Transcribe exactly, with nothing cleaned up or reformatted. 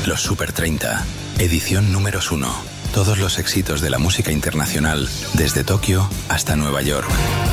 Los Super treinta, edición números uno. Todos los éxitos de la música internacional, desde Tokio hasta Nueva York.